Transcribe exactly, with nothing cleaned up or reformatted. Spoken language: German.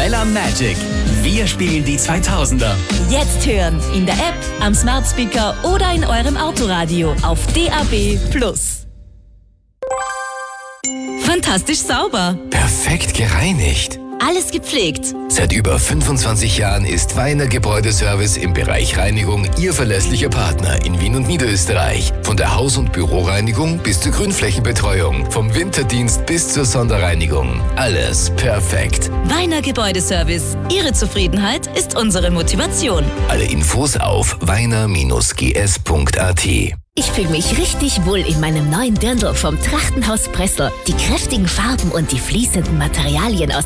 Arabella Magic. Wir spielen die zweitausender. Jetzt hören in der App, am Smart Speaker oder in eurem Autoradio auf D A B plus. Fantastisch sauber. Perfekt gereinigt. Alles gepflegt. Seit über fünfundzwanzig Jahren ist Weiner Gebäudeservice im Bereich Reinigung Ihr verlässlicher Partner in Wien und Niederösterreich. Von der Haus- und Büroreinigung bis zur Grünflächenbetreuung, vom Winterdienst bis zur Sonderreinigung. Alles perfekt. Weiner Gebäudeservice. Ihre Zufriedenheit ist unsere Motivation. Alle Infos auf weiner Bindestrich g s punkt a t. Ich fühle mich richtig wohl in meinem neuen Dirndl vom Trachtenhaus Pressel. Die kräftigen Farben und die fließenden Materialien aus